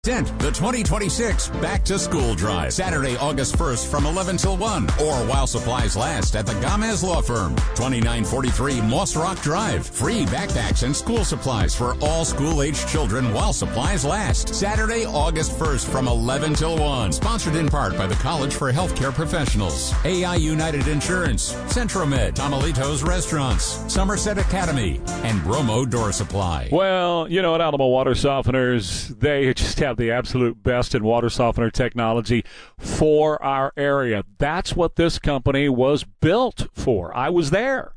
The 2026 Back to School Drive, Saturday, August 1st from 11 till 1, or while supplies last at the Gomez Law Firm, 2943 Moss Rock Drive. Free backpacks and school supplies for all school-aged children while supplies last. Saturday, August 1st from 11 till 1. Sponsored in part by the College for Healthcare Professionals, AI United Insurance, Centromed, Tomalito's Restaurants, Somerset Academy, and Bromo Door Supply. Well, you know, at Alamo Water Softeners, they just have the absolute best in water softener technology for our area. That's what this company was built for. I was there.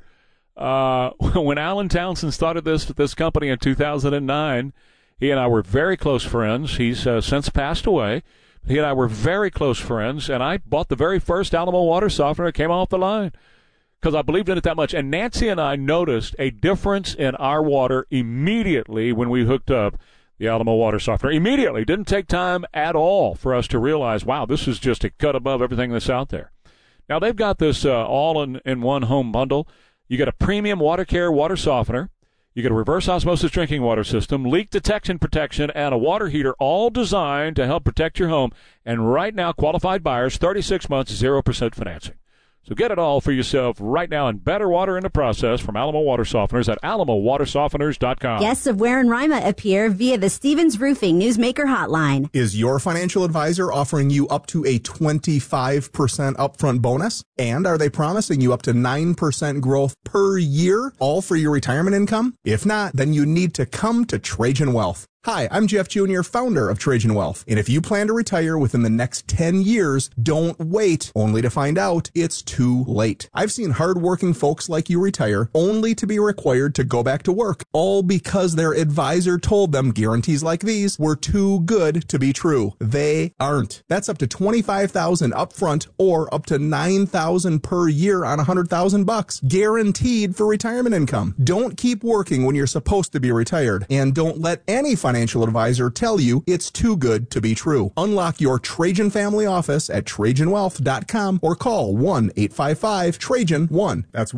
When Alan Townsend started this company in 2009, he and I were very close friends. He's since passed away. He and I were very close friends, and I bought the very first Alamo water softener that came off the line because I believed in it that much. And Nancy and I noticed a difference in our water immediately when we hooked up the Alamo water softener. Immediately. Didn't take time at all for us to realize, wow, this is just a cut above everything that's out there. Now, they've got this all-in-one home bundle. You get a premium water care water softener. You get a reverse osmosis drinking water system, leak detection protection, and a water heater, all designed to help protect your home. And right now, qualified buyers, 36 months, 0% financing. So get it all for yourself right now and better water in the process from Alamo Water Softeners at alamowatersofteners.com. Guests of Ware and Rima appear via the Stevens Roofing Newsmaker Hotline. Is your financial advisor offering you up to a 25% upfront bonus? And are they promising you up to 9% growth per year, all for your retirement income? If not, then you need to come to Trajan Wealth. Hi, I'm Jeff Jr., founder of Trajan Wealth. And if you plan to retire within the next 10 years, don't wait only to find out it's too late. I've seen hardworking folks like you retire only to be required to go back to work, all because their advisor told them guarantees like these were too good to be true. They aren't. That's up to $25,000 upfront or up to $9,000 per year on $100,000, guaranteed for retirement income. Don't keep working when you're supposed to be retired, and don't let any financial advisor tell you it's too good to be true. Unlock your Trajan family office at TrajanWealth.com or call 1-855-TRAJAN-1. That's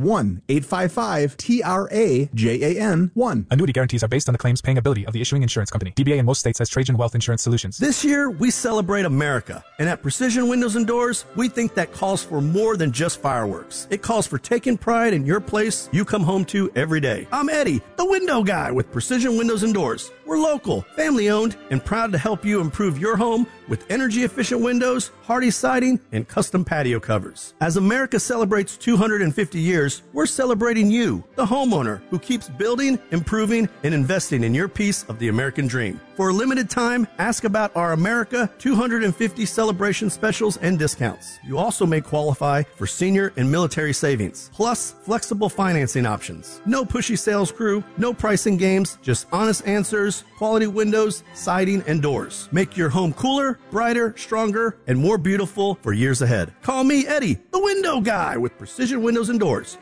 1-855-TRAJAN-1. Annuity guarantees are based on the claims paying ability of the issuing insurance company. DBA in most states has Trajan Wealth Insurance Solutions. This year, we celebrate America. And at Precision Windows and Doors, we think that calls for more than just fireworks. It calls for taking pride in your place you come home to every day. I'm Eddie, the window guy with Precision Windows and Doors. We're local, family-owned, and proud to help you improve your home with energy-efficient windows, hardy siding, and custom patio covers. As America celebrates 250 years, we're celebrating you, the homeowner who keeps building, improving, and investing in your piece of the American dream. For a limited time, ask about our America 250 celebration specials and discounts. You also may qualify for senior and military savings, plus flexible financing options. No pushy sales crew, no pricing games, just honest answers, quality windows, siding, and doors. Make your home cooler, brighter, stronger, and more beautiful for years ahead. Call me, Eddie, the window guy with Precision Windows and Doors,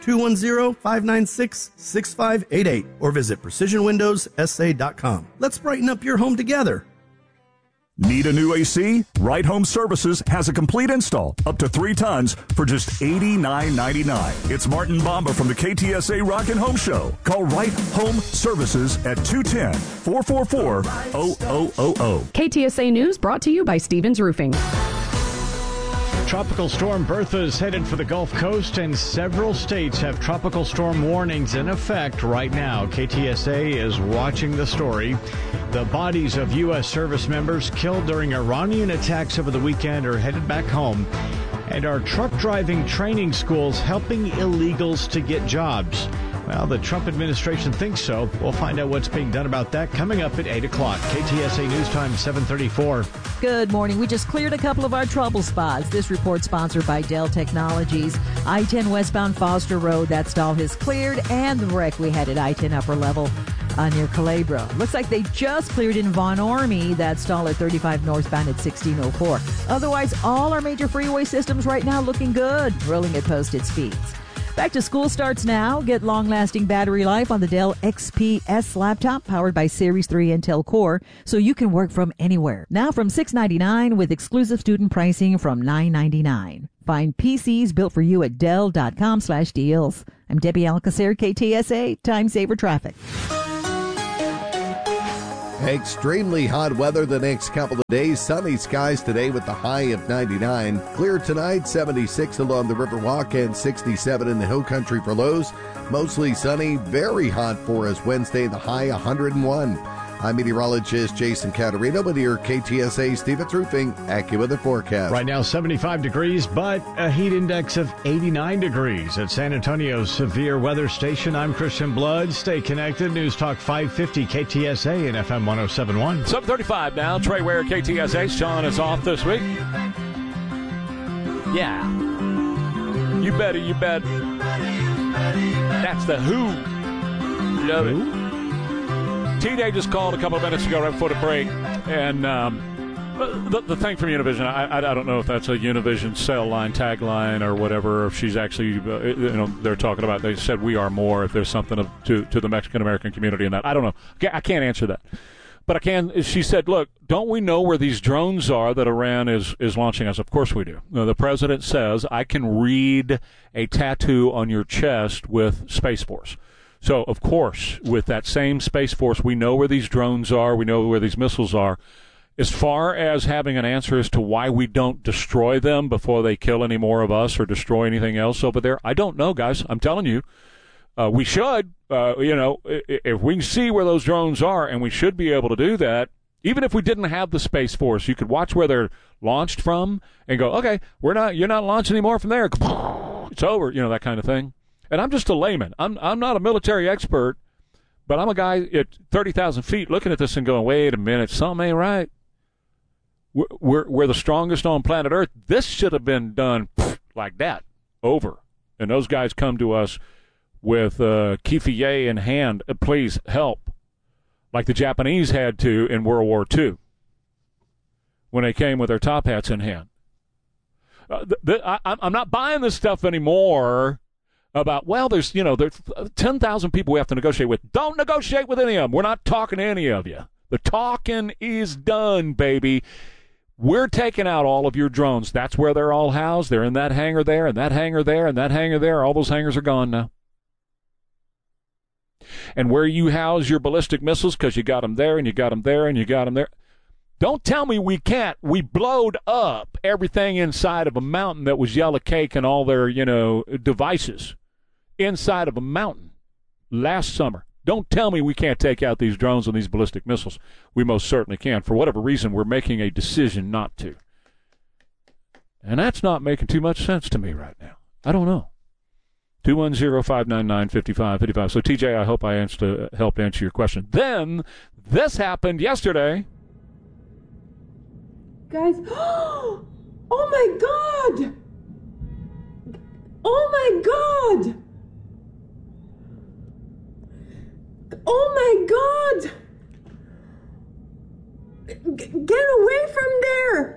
210-596-6588, or visit precisionwindowssa.com. Let's brighten up your home together. Need a new AC? Right Home Services has a complete install, up to 3 tons, for just $89.99. It's Martin Bomba from the KTSA Rockin' Home Show. Call Right Home Services at 210-444-0000. KTSA News brought to you by Stevens Roofing. Tropical Storm Bertha is headed for the Gulf Coast, and several states have tropical storm warnings in effect right now. KTSA is watching the story. The bodies of U.S. service members killed during Iranian attacks over the weekend are headed back home. And are truck driving training schools helping illegals to get jobs? Well, the Trump administration thinks so. We'll find out what's being done about that coming up at 8 o'clock. KTSA News Time, 7:34. Good morning. We just cleared a couple of our trouble spots. This report sponsored by Dell Technologies. I-10 westbound Foster Road, that stall is cleared, and the wreck we had at I-10 upper level near Calabria. Looks like they just cleared in Von Ormy, that stall at 35 northbound at 1604. Otherwise, all our major freeway systems right now looking good, rolling at posted speeds. Back to school starts now. Get long-lasting battery life on the Dell XPS laptop powered by Series 3 Intel Core so you can work from anywhere. Now from $699 with exclusive student pricing from $999. Find PCs built for you at Dell.com/deals. I'm Debbie Alcacer, KTSA, Time Saver Traffic. Extremely hot weather the next couple of days. Sunny skies today with the high of 99. Clear tonight, 76 along the Riverwalk and 67 in the Hill Country for lows. Mostly sunny, very hot for us Wednesday, the high 101. I'm meteorologist Jason Caterino with your KTSA Stevens Roofing AccuWeather forecast. Right now, 75 degrees, but a heat index of 89 degrees at San Antonio's Severe Weather Station. I'm Christian Blood. Stay connected. News Talk 550 KTSA and FM 107.1. 7:35 now. Trey Ware, KTSA. Sean is off this week. Yeah. You bet. You bet. That's the Who. Love it. T-Day just called a couple of minutes ago right before the break, and the thing from Univision, I don't know if that's a Univision sale line, tagline, or whatever, if she's actually, they're talking about, they said we are more, if there's something to the Mexican-American community in that. I don't know. I can't answer that. But I can, she said, look, don't we know where these drones are that Iran is launching us? Of course we do. The president says, I can read a tattoo on your chest with Space Force. So, of course, with that same Space Force, we know where these drones are. We know where these missiles are. As far as having an answer as to why we don't destroy them before they kill any more of us or destroy anything else over there, I don't know, guys. I'm telling you, we should. If we can see where those drones are, and we should be able to do that, even if we didn't have the Space Force, you could watch where they're launched from and go, okay, you're not launching anymore from there. It's over, that kind of thing. And I'm just a layman. I'm not a military expert, but I'm a guy at 30,000 feet looking at this and going, wait a minute, something ain't right. We're the strongest on planet Earth. This should have been done like that, over. And those guys come to us with keffieh in hand, please help, like the Japanese had to in World War II when they came with their top hats in hand. I'm not buying this stuff anymore. About, there's 10,000 people we have to negotiate with. Don't negotiate with any of them. We're not talking to any of you. The talking is done, baby. We're taking out all of your drones. That's where they're all housed. They're in that hangar there, and that hangar there, and that hangar there. All those hangars are gone now. And where you house your ballistic missiles, because you got them there, and you got them there, and you got them there. Don't tell me we can't. We blowed up everything inside of a mountain that was yellow cake and all their, devices. Inside of a mountain last summer. Don't tell me we can't take out these drones and these ballistic missiles. We most certainly can. For whatever reason, we're making a decision not to. And that's not making too much sense to me right now. I don't know. 210-599-5555. So, TJ, I hope I helped answer your question. Then, this happened yesterday. Guys, oh my God! Oh my God! Oh my God! Get away from there!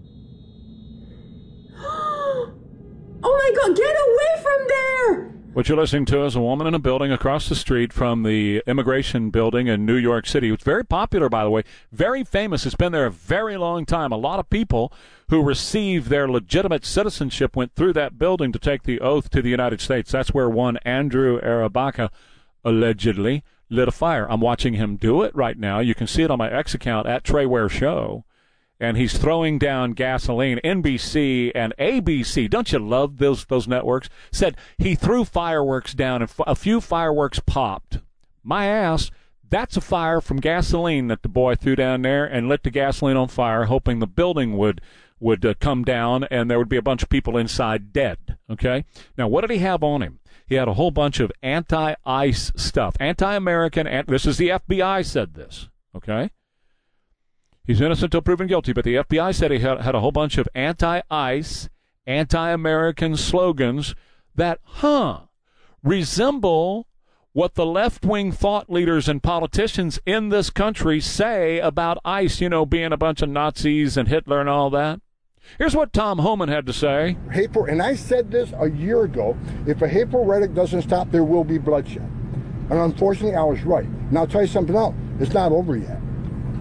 Oh my God, get away from there! What you're listening to is a woman in a building across the street from the immigration building in New York City. It's very popular, by the way, very famous. It's been there a very long time. A lot of people who received their legitimate citizenship went through that building to take the oath to the United States. That's where one Andrew Arabaca allegedly lit a fire. I'm watching him do it right now. You can see it on my X account at Trey Ware Show. And he's throwing down gasoline. NBC and ABC, don't you love those networks? Said he threw fireworks down and a few fireworks popped. My ass, that's a fire from gasoline that the boy threw down there and lit the gasoline on fire, hoping the building would come down and there would be a bunch of people inside dead. Okay? Now, what did he have on him? He had a whole bunch of anti-ICE stuff. Anti-American, this is the FBI said this. Okay? He's innocent until proven guilty, but the FBI said he had a whole bunch of anti-ICE, anti-American slogans that, resemble what the left-wing thought leaders and politicians in this country say about ICE, being a bunch of Nazis and Hitler and all that. Here's what Tom Homan had to say. Hateful, and I said this a year ago, if a hateful rhetoric doesn't stop, there will be bloodshed. And unfortunately, I was right. Now I'll tell you something else. It's not over yet.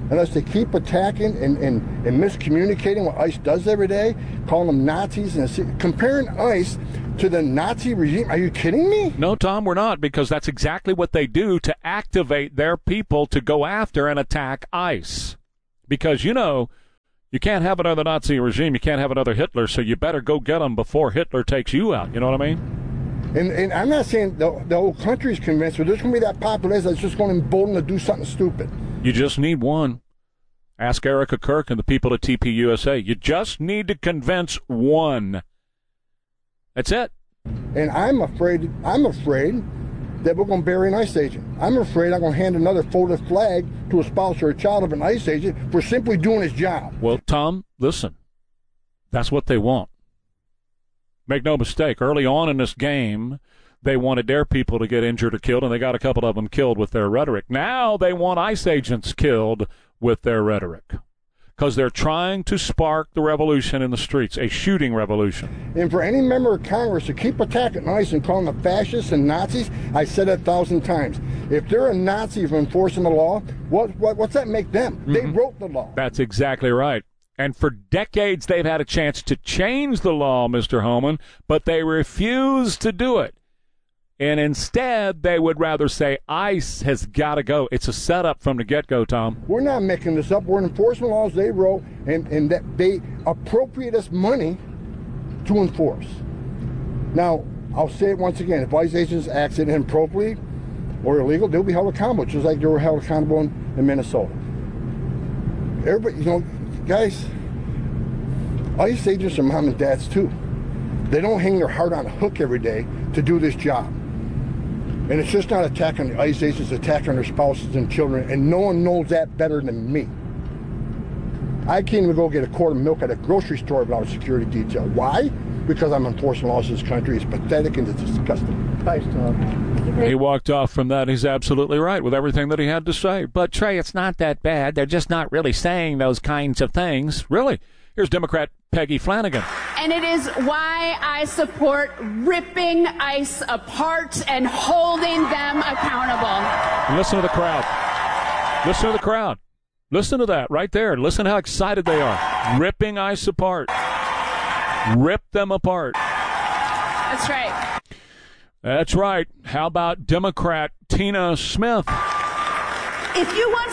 unless they keep attacking and miscommunicating what ICE does every day, calling them Nazis and comparing ICE to the Nazi regime. Are you kidding me? No, Tom, we're not, because that's exactly what they do to activate their people to go after and attack ICE. Because, you know, you can't have another Nazi regime, you can't have another Hitler, so you better go get them before Hitler takes you out. You know what I mean? And I'm not saying the whole country's convinced, but there's going to be that populace that's just going to embolden to do something stupid. You just need one. Ask Erica Kirk and the people at TPUSA. You just need to convince one. That's it. And I'm afraid that we're going to bury an ICE agent. I'm afraid I'm going to hand another folded flag to a spouse or a child of an ICE agent for simply doing his job. Well, Tom, listen. That's what they want. Make no mistake, early on in this game, they wanted their people to get injured or killed, and they got a couple of them killed with their rhetoric. Now they want ICE agents killed with their rhetoric because they're trying to spark the revolution in the streets, a shooting revolution. And for any member of Congress to keep attacking ICE and calling them fascists and Nazis, I said it 1,000 times. If they're a Nazi for enforcing the law, what's that make them? Mm-hmm. They wrote the law. That's exactly right. And for decades, they've had a chance to change the law, Mr. Homan, but they refuse to do it. And instead, they would rather say ICE has got to go. It's a setup from the get-go, Tom. We're not making this up. We're enforcing laws they wrote, and that they appropriate us money to enforce. Now, I'll say it once again. If ICE agents acted inappropriately or illegal, they'll be held accountable, just like they were held accountable in Minnesota. Everybody, you know, guys, ICE agents are mom and dads, too. They don't hang their heart on a hook every day to do this job. And it's just not attacking the ICE agents, attacking their spouses and children, and no one knows that better than me. I can't even go get a quart of milk at a grocery store without a security detail. Why? Because I'm enforcing laws in this country. It's pathetic and it's disgusting. Thanks, Tom. He walked off from that. He's absolutely right with everything that he had to say. But, Trey, it's not that bad. They're just not really saying those kinds of things. Really. Here's Democrat Peggy Flanagan. And it is why I support ripping ICE apart and holding them accountable. And listen to the crowd. Listen to the crowd. Listen to that right there. Listen how excited they are. Ripping ICE apart. Rip them apart. That's right. That's right. How about Democrat Tina Smith? If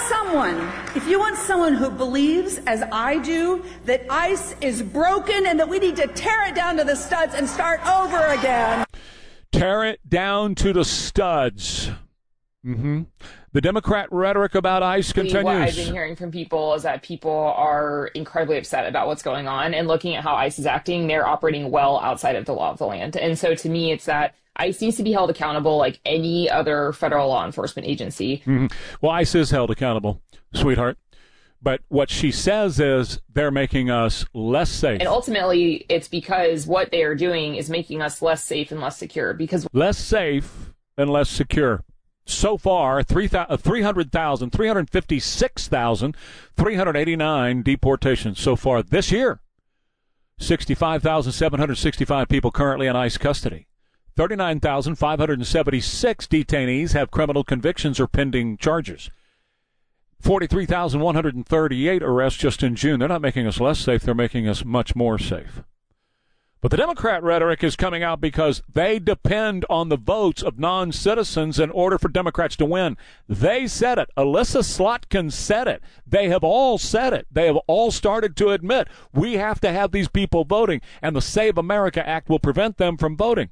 you want someone who believes, as I do, that ICE is broken and that we need to tear it down to the studs and start over again. Tear it down to the studs. Mm-hmm. The Democrat rhetoric about ICE continues. What I've been hearing from people is that people are incredibly upset about what's going on, and looking at how ICE is acting, they're operating well outside of the law of the land. And so to me, it's that ICE needs to be held accountable like any other federal law enforcement agency. Mm-hmm. Well, ICE is held accountable, sweetheart. But what she says is they're making us less safe. And ultimately, it's because what they are doing is making us less safe and less secure. Because less safe and less secure. So far, 356,389 deportations so far this year. 65,765 people currently in ICE custody. 39,576 detainees have criminal convictions or pending charges. 43,138 arrests just in June. They're not making us less safe. They're making us much more safe. But the Democrat rhetoric is coming out because they depend on the votes of non-citizens in order for Democrats to win. They said it. Alyssa Slotkin said it. They have all said it. They have all started to admit we have to have these people voting, and the Save America Act will prevent them from voting.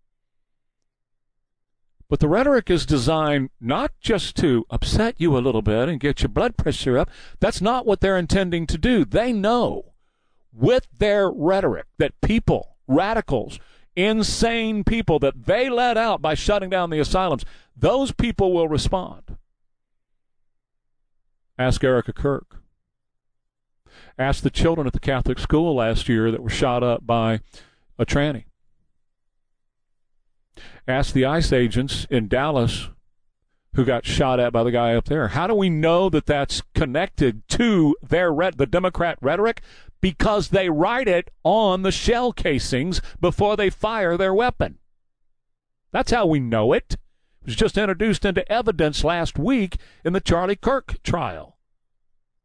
But the rhetoric is designed not just to upset you a little bit and get your blood pressure up. That's not what they're intending to do. They know with their rhetoric that people, radicals, insane people that they let out by shutting down the asylums, those people will respond. Ask Erica Kirk. Ask the children at the Catholic school last year that were shot up by a tranny. Ask the ICE agents in Dallas who got shot at by the guy up there. How do we know that that's connected to the Democrat rhetoric? Because they write it on the shell casings before they fire their weapon. That's how we know it. It was just introduced into evidence last week in the Charlie Kirk trial.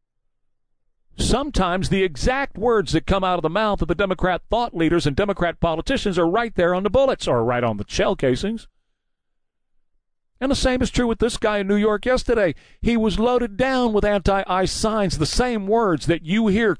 Sometimes the exact words that come out of the mouth of the Democrat thought leaders and Democrat politicians are right there on the bullets or right on the shell casings. And the same is true with this guy in New York yesterday. He was loaded down with anti-ICE signs, the same words that you hear